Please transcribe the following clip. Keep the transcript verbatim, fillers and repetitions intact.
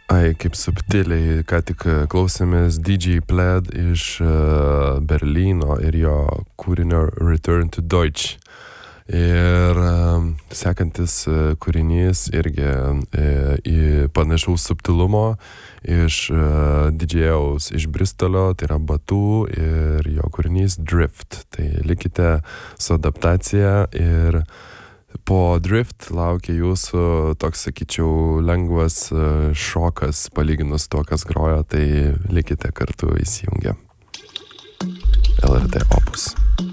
Ai, kaip subtiliai, ką tik klausėmės D J Plaid iš uh, Berlyno ir jo kūrinio Return to Deutsch. Ir um, sekantis uh, kūrinys irgi uh, į panašaus subtilumo iš uh, didžėjaus iš Bristolio, tai yra Batu ir jo kūrinys Drift. Tai likite su adaptacija ir po Drift laukia jūsų toks, sakyčiau, lengvas šokas palyginus to, kas grojo, tai likite kartu įsijungę. L R T Opus.